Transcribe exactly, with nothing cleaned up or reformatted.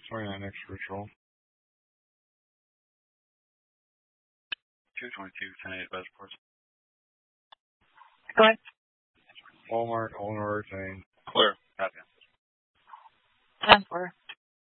twenty-nine extra patrol. two twenty-two, ten eight West Ports. Go ahead. Walmart, owner, thing.